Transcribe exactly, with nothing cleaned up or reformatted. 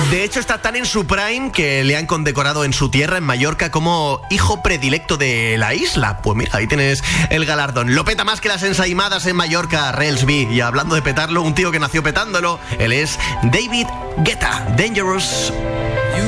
De hecho, está tan en su prime que le han condecorado en su tierra, en Mallorca, como hijo predilecto de la isla. Pues mira, ahí tienes el galardón. Lo peta más que las ensaimadas en Mallorca, Relsby. Y hablando de petarlo, un tío que nació petándolo, él es David Guetta, Dangerous.